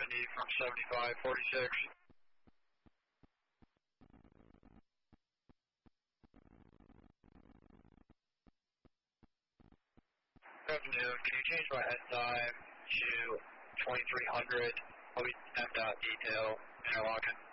70 from 7546. Good afternoon. Can you change my end time to 2300? I'll be M.detail interlocking.